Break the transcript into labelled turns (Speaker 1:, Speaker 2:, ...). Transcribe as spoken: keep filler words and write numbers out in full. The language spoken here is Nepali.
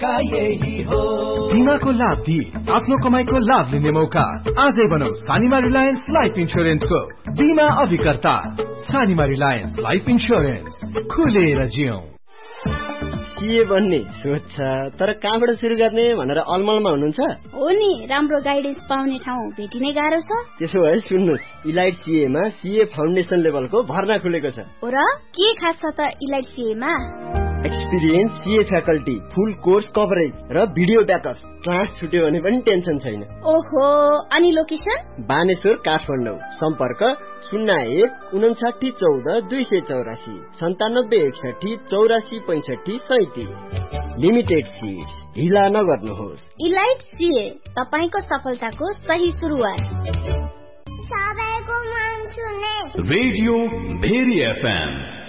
Speaker 1: बिमाको लाभ दिई आफ्नो कमाईको लाभ लिने मौका। आजै बनाऊ सानिमा रिलायन्स लाइफ इन्स्योरेन्सको बिमा अभिकर्ता। सानिमा रिलायन्स लाइफ इन्स्योरेन्स, खुलेर जियौं।
Speaker 2: के भन्ने सोच छ, तर कहाँबाट सुरु गर्ने भनेर अलमलमा हुनुहुन्छ?
Speaker 3: हो नि, राम्रो गाइडेन्स पाउने ठाउँ भेटिनै गाह्रो छ।
Speaker 2: त्यसो भए सुन्नुहोस्, इलाइट सीएमा सीए फाउन्डेसन लेभलको भर्ना खुलेको छ।
Speaker 3: हो र के खास छ त इलाइट सीएमा?
Speaker 2: एक्सपिरियन्स सीए फ्याकल्टी, फुल कोर्स कभरेज र भिडियो ब्याकअप। क्लास छुट्यो भने पनि टेन्सन छैन।
Speaker 3: ओहो, अनि लोकेसन?
Speaker 2: बानेश्वर, काठमाडौँ। सम्पर्क शून्य एक उन्साठी चौध दुई सय चौरासी सन्तानब्बे एकसठी चौरासी पैंसठी सैतिस। लिमिटेड सिट, ढिला नगर्नुहोस्।
Speaker 3: इलाइट सीए, तपाईको सफलताको सही सुरुवात।
Speaker 4: सबैको मन सुने
Speaker 1: रेडियो भेरी एफएम।